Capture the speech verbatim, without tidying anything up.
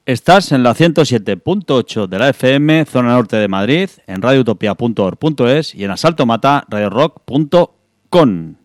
Estás en la ciento siete punto ocho de la F M, zona norte de Madrid, en radio utopía punto org punto es y en asalto mata radio rock punto com.